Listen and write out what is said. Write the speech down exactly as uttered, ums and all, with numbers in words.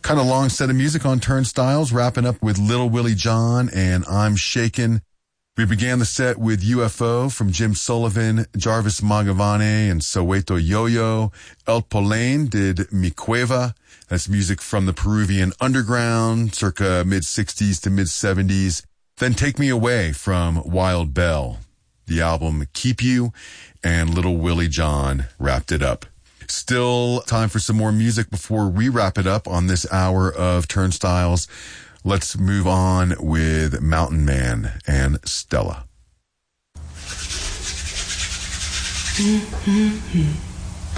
Kind of long set of music on Turnstiles, wrapping up with Little Willie John and I'm Shakin'. We began the set with U F O from Jim Sullivan, Jarvis Magavane and Soweto Yo-Yo. El Polane did Mi Cueva. That's music from the Peruvian underground, circa mid-sixties to mid-seventies. Then Take Me Away from Wild Bell. The album Keep You, and Little Willie John wrapped it up. Still time for some more music before we wrap it up on this hour of Turnstiles. Let's move on with Mountain Man and Stella. Mm-hmm.